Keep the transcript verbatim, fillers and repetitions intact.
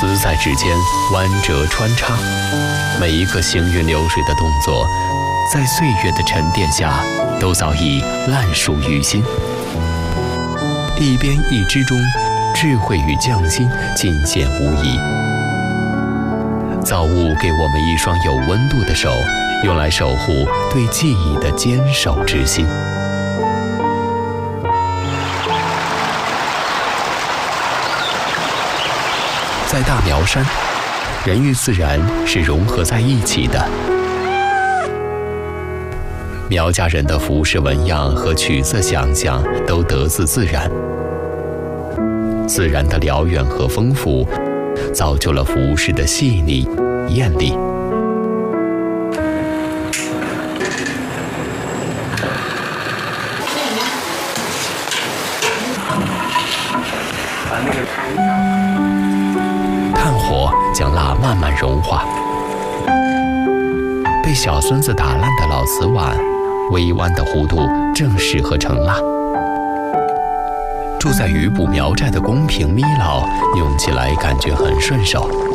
丝在指间弯折穿插，每一个行云流水的动作，在岁月的沉淀下，都早已烂熟于心。一编一织中，智慧与匠心尽显无疑。造物给我们一双有温度的手，用来守护对记忆的坚守之心。在大苗山，人与自然是融合在一起的。苗家人的服饰纹样和曲色想象都得自自然，自然的辽远和丰富，造就了服饰的细腻、艳丽。炭火将蜡慢慢融化，被小孙子打烂的老瓷碗，微弯的弧度正适合盛蜡。住在鱼埔苗寨的宫廷咪老用起来感觉很顺手。